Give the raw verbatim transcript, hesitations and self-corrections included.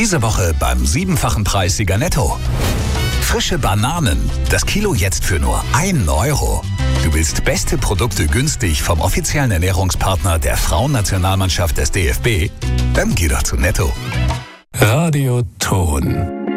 Diese Woche beim siebenfachen Preissieger Netto. Frische Bananen. Das Kilo jetzt für nur ein Euro. Du willst beste Produkte günstig vom offiziellen Ernährungspartner der Frauennationalmannschaft des D F B? Dann geh doch zu Netto. Radio Ton.